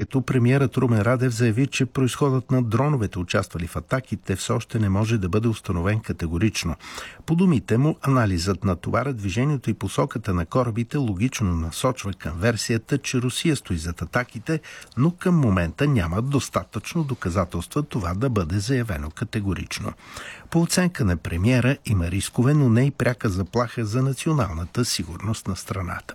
правосъдието, премиерът Румен Радев заяви, че произходът на дроновете, участвали в атаките, все още не може да бъде установен категорично. По думите му, анализът на товара, движението и посоката на корабите логично насочва към версията, че Русия стои зад атаките, но към момента няма достатъчно доказателства това да бъде заявено категорично. По оценка на премиера има рискове, но не и пряка заплаха за националната сигурност на страната.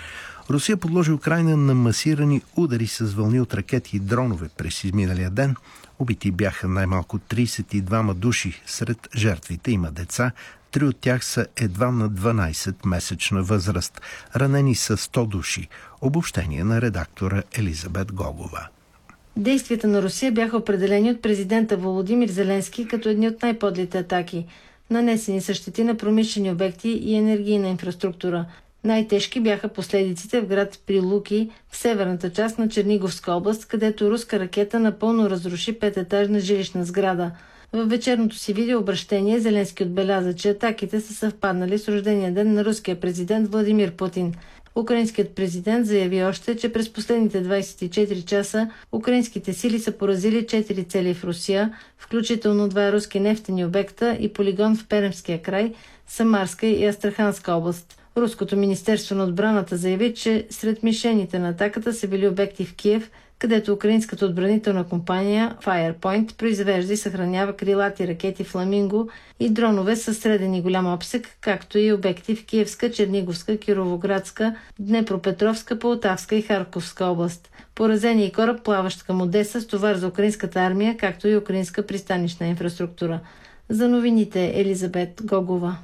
Русия подложи Украйна на масирани удари с вълни от ракети и дронове през изминалия ден. Убити бяха най-малко 32 души. Сред жертвите има деца. 3 от тях са едва на 12-месечна възраст. Ранени са 100 души. Обобщение на редактора Елизабет Гогова. Действията на Русия бяха определени от президента Володимир Зеленски като едни от най-подлите атаки. Нанесени са щети на промишлени обекти и енергийна инфраструктура. Най-тежки бяха последиците в град Прилуки, в северната част на Черниговска област, където руска ракета напълно разруши 5-етажна жилищна сграда. В вечерното си видеообращение Зеленски отбеляза, че атаките са съвпаднали с рождения ден на руския президент Владимир Путин. Украинският президент заяви още, че през последните 24 часа украинските сили са поразили 4 цели в Русия, включително 2 руски нефтени обекта и полигон в Пермския край, Самарска и Астраханска област. Руското министерство на отбраната заяви, че сред мишените на атаката са били обекти в Киев, където украинската отбранителна компания Firepoint произвежда и съхранява крилати ракети Фламинго и дронове със среден и голям обсег, както и обекти в Киевска, Черниговска, Кировоградска, Днепропетровска, Полтавска и Харковска област. Поразен и кораб, плаващ към Одеса с товар за украинската армия, както и украинска пристанищна инфраструктура. За новините Елизабет Гогова.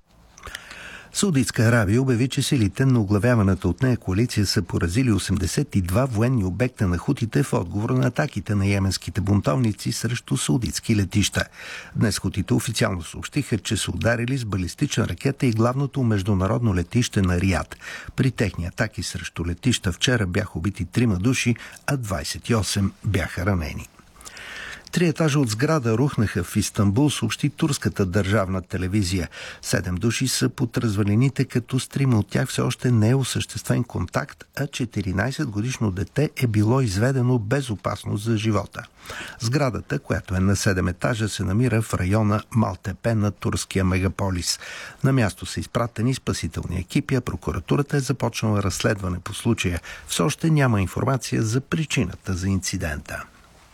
Саудитска Арабия обяви, че силите на оглавяваната от нея коалиция са поразили 82 военни обекта на хутите в отговор на атаките на йеменските бунтовници срещу саудитски летища. Днес хутите официално съобщиха, че са ударили с балистична ракета и главното международно летище на Риад. При техни атаки срещу летища вчера бяха убити 3 души, а 28 бяха ранени. 3 етажа от сграда рухнаха в Истанбул, съобщи турската държавна телевизия. 7 души са под развалините, като с 3 от тях все още не е осъществен контакт, а 14-годишно дете е било изведено без опасност за живота. Сградата, която е на 7 етажа, се намира в района Малтепе на турския мегаполис. На място са изпратени спасителни екипи, а прокуратурата е започнала разследване по случая. Все още няма информация за причината за инцидента.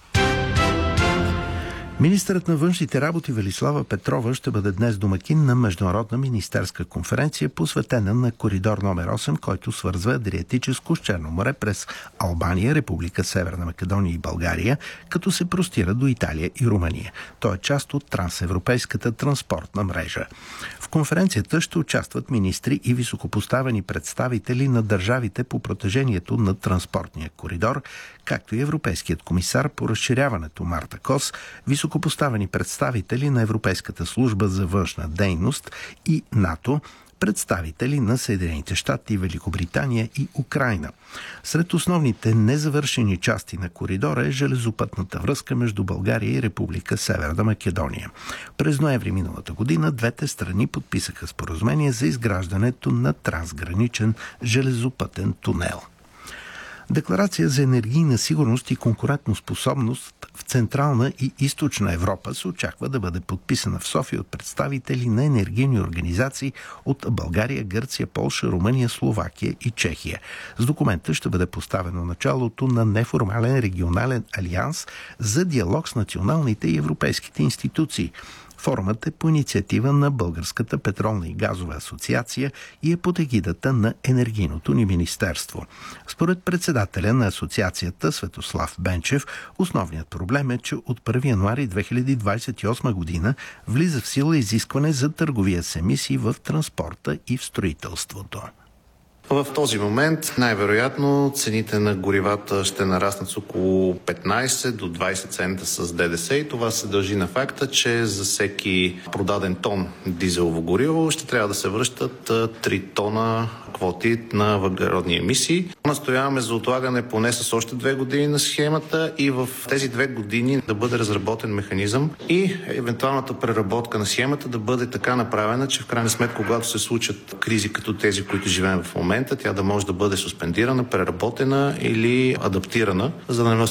Министърът на външните работи Велислава Петрова ще бъде днес домакин на международна министерска конференция, посветена на коридор номер 8, който свързва Адриатическо с Черно море през Албания, Република Северна Македония и България, като се простира до Италия и Румъния. Той е част от трансевропейската транспортна мрежа. В конференцията ще участват министри и високопоставени представители на държавите по протежението на транспортния коридор, както и Европейският комисар по разширяването Марта Кос, високопоставени представители на Европейската служба за външна дейност и НАТО, представители на Съединените щати, Великобритания и Украйна. Сред основните незавършени части на коридора е железопътната връзка между България и Република Северна Македония. През ноември миналата година двете страни подписаха споразумение за изграждането на трансграничен железопътен тунел. Декларация за енергийна сигурност и конкурентоспособност в Централна и Източна Европа се очаква да бъде подписана в София от представители на енергийни организации от България, Гърция, Полша, Румъния, Словакия и Чехия. С документа ще бъде поставено началото на неформален регионален алианс за диалог с националните и европейските институции. Форумът е по инициатива на Българската петролна и газова асоциация и е под егидата на Енергийното ни министерство. Според председателя на асоциацията Светослав Бенчев, основният проблем е, че от 1 януари 2028 година влиза в сила изискване за търговия с емисии в транспорта и в строителството. В този момент най-вероятно цените на горивата ще нараснат с около 15 до 20 цента с ДДС и това се дължи на факта, че за всеки продаден тон дизелово гориво ще трябва да се връщат 3 тона квоти на въглеродни емисии. Настояваме за отлагане поне с още 2 години на схемата и в тези 2 години да бъде разработен механизъм и евентуалната преработка на схемата да бъде така направена, че в крайна сметка, когато се случат кризи като тези, които живеем в момента, тя да може да бъде суспендирана, преработена или адаптирана, за да не